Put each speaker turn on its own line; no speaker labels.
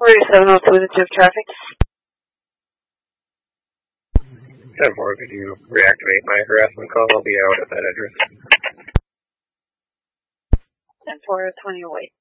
4702 to Tip Traffic.
10-4, could you reactivate my harassment call? I'll be out at that address.
10-4, 20 away.